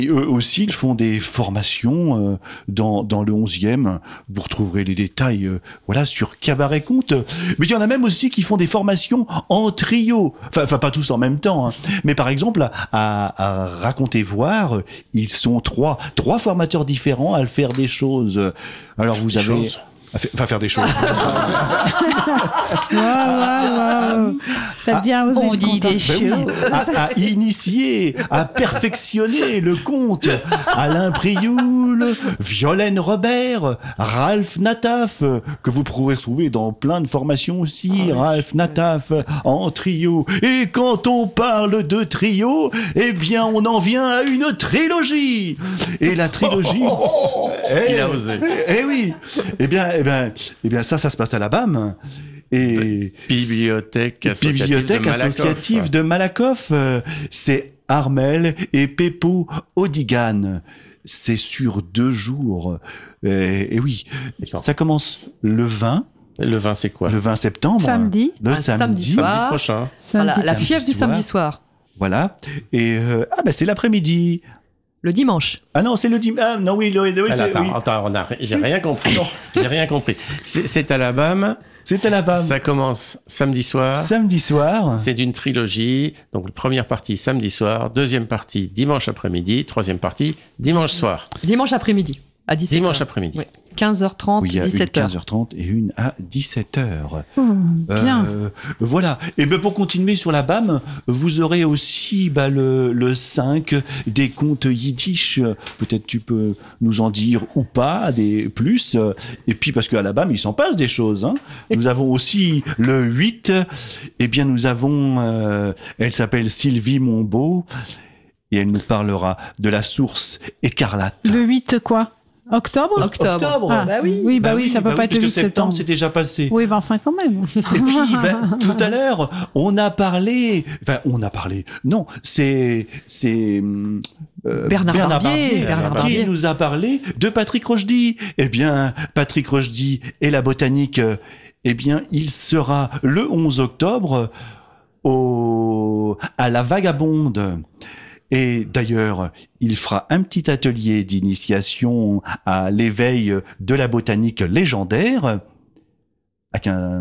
Et eux aussi, ils font des formations dans le 11e. Vous retrouverez les détails sur Cabaret Conte. Mais il y en a même aussi qui font des formations en trio. Enfin pas tous en même temps. Hein. Mais par exemple, à Raconter Voir, ils sont trois formateurs différents à faire des choses. Alors vous avez... faire des choses. Wow. Ça devient osé. On dit des choses. À initier, à perfectionner le conte. Alain Prioul, Violaine Robert, Ralph Nataf, que vous pourrez trouver dans plein de formations aussi. Ralph Nataf en trio. Et quand on parle de trio, eh bien, on en vient à une trilogie. Et la trilogie... Il a osé. Eh oui. Eh bien, ça se passe à la BAM. Et Bibliothèque associative de Malakoff. C'est Armel et Peppo Odigan. C'est sur 2 jours. Et oui, ça commence le 20. Le 20, c'est quoi ? Le 20 septembre. Samedi. Le samedi prochain. Voilà, la fièvre du samedi soir. Voilà. Et c'est l'après-midi. Le dimanche. Ah non, c'est le dimanche. Ah non, oui, Attends, j'ai rien compris. J'ai rien compris. C'est à la BAM. C'est à la BAM. Ça commence samedi soir. Samedi soir. C'est d'une trilogie. Donc, première partie samedi soir, deuxième partie dimanche après-midi, troisième partie dimanche soir. Dimanche après-midi, à 17h. Dimanche après-midi. Oui. 15h30, oui, 17h. Une 15h30 et une à 17h. Bien. Voilà. Et ben pour continuer sur la BAM, vous aurez aussi le 5 des contes yiddish. Peut-être tu peux nous en dire ou pas des plus. Et puis parce qu'à la BAM, il s'en passe des choses. Hein. Nous avons aussi le 8. Eh bien, nous avons... elle s'appelle Sylvie Monbeau. Et elle nous parlera de la source écarlate. Le 8 quoi ? Octobre. Ah, bah oui. Ça peut pas être le 8 septembre. C'est déjà passé. Oui, enfin quand même. Et puis, tout à l'heure, on a parlé. Non, c'est Bernard Barbier qui nous a parlé de Patrick Rochdy. Eh bien, Patrick Rochdy et la botanique. Eh bien, il sera le 11 octobre à la Vagabonde. Et d'ailleurs, il fera un petit atelier d'initiation à l'éveil de la botanique légendaire à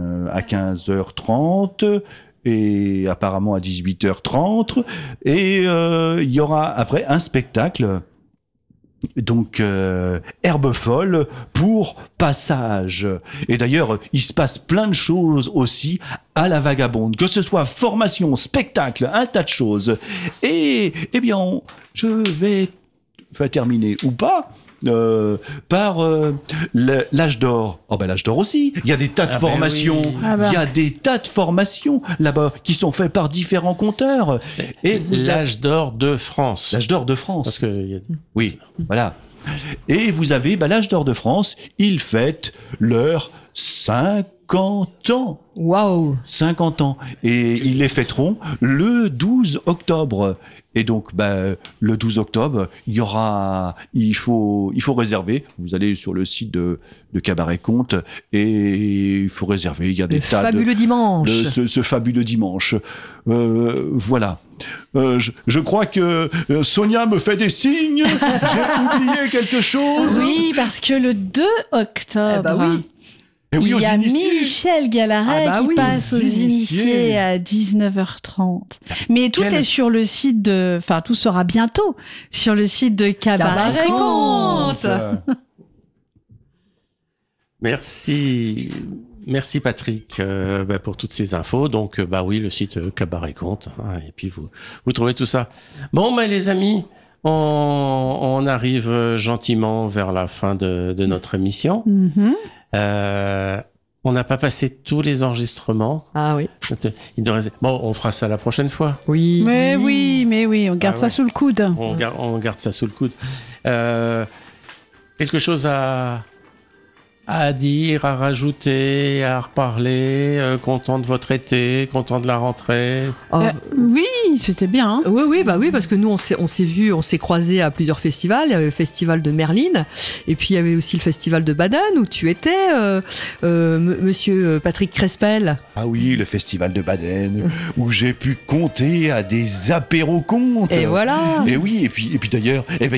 15h30 et apparemment à 18h30. Et il y aura après un spectacle. Donc, Herbe folle pour Passage. Et d'ailleurs, il se passe plein de choses aussi à la Vagabonde, que ce soit formation, spectacle, un tas de choses. Et eh bien, je vais terminer ou pas par l'âge d'or. Oh ben l'âge d'or aussi. Il y a des tas de formations. Oui. Il y a des tas de formations là-bas qui sont faites par différents conteurs. Et l'âge d'or de France. L'âge d'or de France. Parce que oui, voilà. Et vous avez l'âge d'or de France. Ils fêtent leurs 50 ans. Waouh. 50 ans. Et ils les fêteront le 12 octobre. Et donc, le 12 octobre, il faut réserver. Vous allez sur le site de Cabaret Conte et il faut réserver. Il y a des tas fabuleux dimanche. Ce fabuleux dimanche. Voilà. Je crois que Sonia me fait des signes. J'ai oublié quelque chose. Oui, parce que le 2 octobre... oui. Et oui, il y a Michel Galaret qui passe aux initiés à 19h30. Mais tout est sur le site tout sera bientôt sur le site de Cabaret Conte. Merci Patrick pour toutes ces infos. Donc oui, le site Cabaret Conte. Et puis vous trouvez tout ça. Bon, les amis, on arrive gentiment vers la fin de notre émission. Mm-hmm. On n'a pas passé tous les enregistrements. Ah oui. On fera ça la prochaine fois. Oui. Mais oui, on garde ça sous le coude. On garde ça sous le coude. Quelque chose à dire, à rajouter, à reparler, content de votre été, content de la rentrée. Oui, c'était bien. Hein. Oui, parce que nous on s'est croisés à plusieurs festivals. Il y avait le festival de Merline, et puis il y avait aussi le festival de Baden où tu étais, Monsieur Patrick Crespel. Ah oui, le festival de Baden où j'ai pu compter à des apéros contes. Et voilà. Et oui, et puis d'ailleurs, il